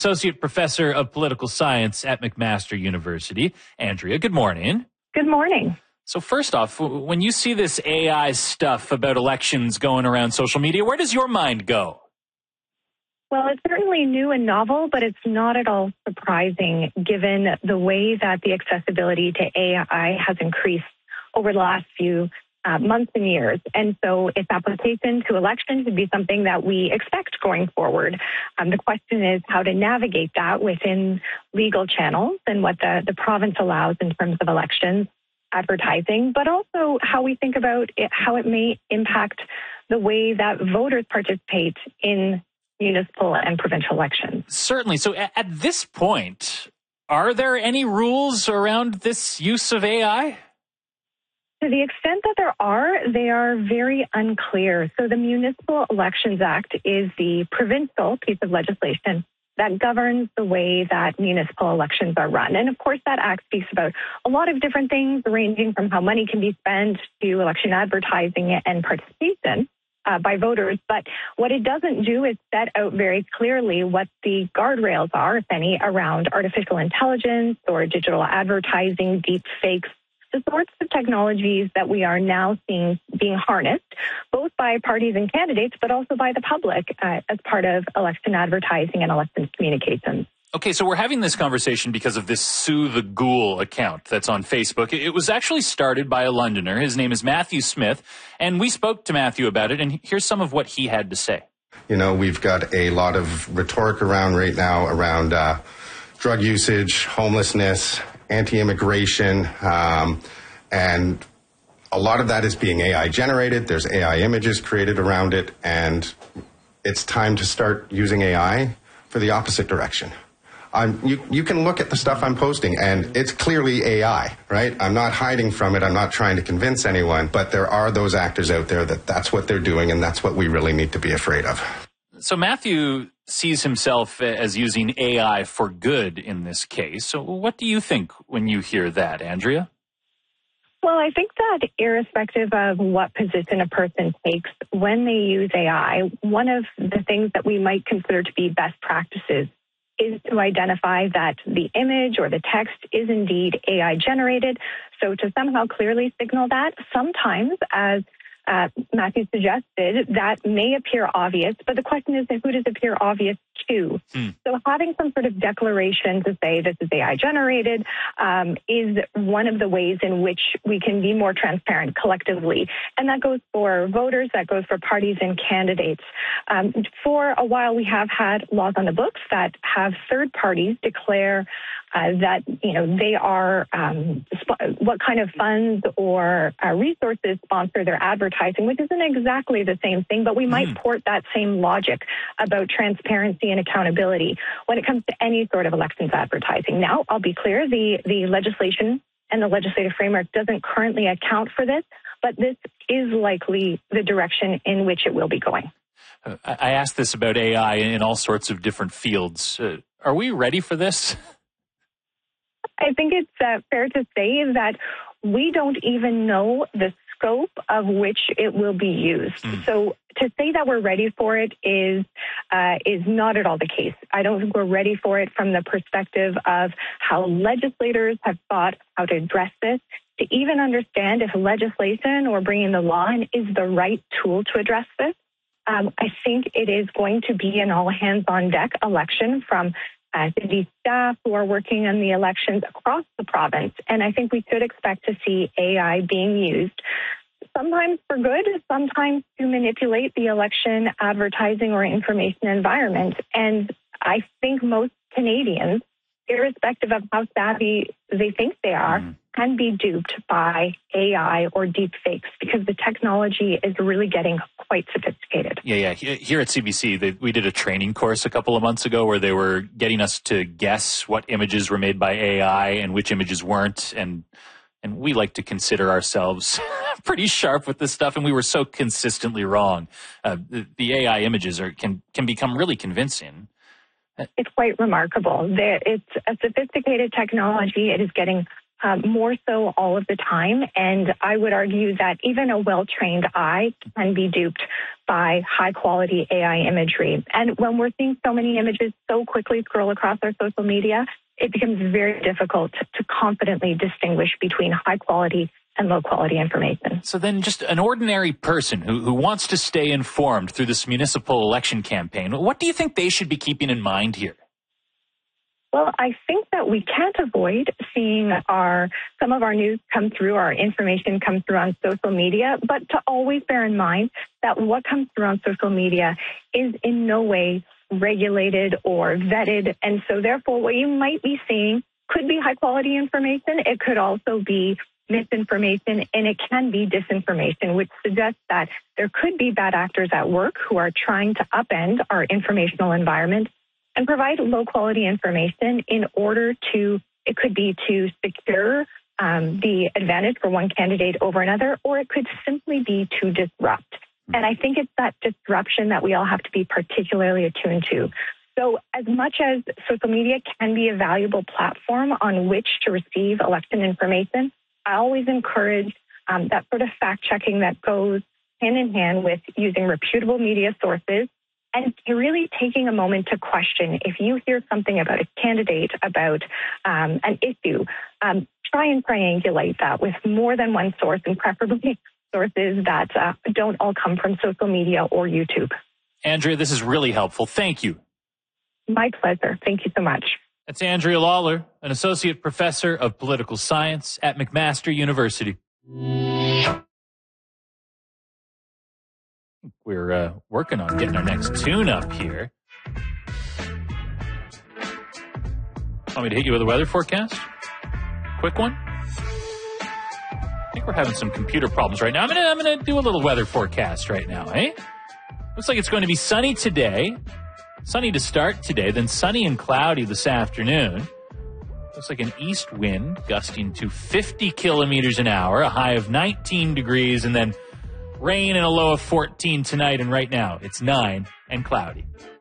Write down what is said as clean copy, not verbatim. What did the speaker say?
Associate Professor of Political Science at McMaster University. Andrea, good morning. Good morning. So first off, when you see this AI stuff about elections going around social media, where does your mind go? Well, it's certainly new and novel, but it's not at all surprising given the way that the accessibility to AI has increased over the last few months and years. And so its application to elections would be something that we expect going forward. The question is how to navigate that within legal channels and what the province allows in terms of elections advertising, but also how we think about it, how it may impact the way that voters participate in municipal and provincial elections. Certainly. So at this point, are there any rules around this use of AI? To the extent that there are, they are very unclear. So the Municipal Elections Act is the provincial piece of legislation that governs the way that municipal elections are run. And of course, that act speaks about a lot of different things, ranging from how money can be spent to election advertising and participation by voters. But what it doesn't do is set out very clearly what the guardrails are, if any, around artificial intelligence or digital advertising, deep fakes, the sorts of technologies that we are now seeing being harnessed, both by parties and candidates, but also by the public as part of election advertising and election communications. Okay, so we're having this conversation because of this Sue the Ghoul account that's on Facebook. It was actually started by a Londoner. His name is Matthew Smith, and we spoke to Matthew about it, and here's some of what he had to say. You know, we've got a lot of rhetoric around right now around drug usage, homelessness, anti-immigration, and a lot of that is being AI generated. There's AI images created around it, and it's time to start using AI for the opposite direction. You can look at the stuff I'm posting, and it's clearly AI, right? I'm not hiding from it. I'm not trying to convince anyone, but there are those actors out there that's what they're doing, and that's what we really need to be afraid of. So Matthew sees himself as using AI for good in this case. So what do you think when you hear that, Andrea? Well, I think that irrespective of what position a person takes when they use AI, one of the things that we might consider to be best practices is to identify that the image or the text is indeed AI generated. So to somehow clearly signal that, sometimes, as Matthew suggested, that may appear obvious, but the question is, who does it appear obvious to? So having some sort of declaration to say this is AI generated is one of the ways in which we can be more transparent collectively. And that goes for voters, that goes for parties and candidates. For a while, we have had laws on the books that have third parties declare that, you know, they are what kind of funds or resources sponsor their advertising, which isn't exactly the same thing, but we might port that same logic about transparency and accountability when it comes to any sort of elections advertising. Now, I'll be clear, the legislation and the legislative framework doesn't currently account for this, but this is likely the direction in which it will be going. I asked this about AI in all sorts of different fields. Are we ready for this? I think it's fair to say that we don't even know the scope of which it will be used. So to say that we're ready for it is not at all the case. I don't think we're ready for it from the perspective of how legislators have thought how to address this, to even understand if legislation or bringing the law in is the right tool to address this. I think it is going to be an all-hands-on-deck election from city staff who are working on the elections across the province. And I think we could expect to see AI being used, sometimes for good, sometimes to manipulate the election advertising or information environment. And I think most Canadians, irrespective of how savvy they think they are, can be duped by AI or deep fakes because the technology is really getting quite sophisticated. Yeah. Here at CBC, we did a training course a couple of months ago where they were getting us to guess what images were made by AI and which images weren't. And we like to consider ourselves pretty sharp with this stuff, and we were so consistently wrong. The AI images can become really convincing. It's quite remarkable. It's a sophisticated technology. It is getting more so all of the time. And I would argue that even a well-trained eye can be duped by high-quality AI imagery. And when we're seeing so many images so quickly scroll across our social media, it becomes very difficult to confidently distinguish between high-quality and low-quality information. So then just an ordinary person who wants to stay informed through this municipal election campaign, what do you think they should be keeping in mind here? Well, I think that we can't avoid seeing some of our news come through, our information come through on social media, but to always bear in mind that what comes through on social media is in no way regulated or vetted. And so therefore, what you might be seeing could be high quality information. It could also be misinformation, and it can be disinformation, which suggests that there could be bad actors at work who are trying to upend our informational environment and provide low-quality information in order it could be to secure the advantage for one candidate over another, or it could simply be to disrupt. And I think it's that disruption that we all have to be particularly attuned to. So as much as social media can be a valuable platform on which to receive election information, I always encourage that sort of fact-checking that goes hand in hand with using reputable media sources and really taking a moment to question if you hear something about a candidate, about an issue, try and triangulate that with more than one source, and preferably sources that don't all come from social media or YouTube. Andrea, this is really helpful. Thank you. My pleasure. Thank you so much. That's Andrea Lawler, an associate professor of political science at McMaster University. We're working on getting our next tune up here. Want me to hit you with a weather forecast? Quick one? I think we're having some computer problems right now. I'm gonna do a little weather forecast right now, eh? Looks like it's going to be sunny today. Sunny to start today, then sunny and cloudy this afternoon. Looks like an east wind gusting to 50 kilometers an hour, a high of 19 degrees, and then rain and a low of 14 tonight, and right now it's 9 and cloudy.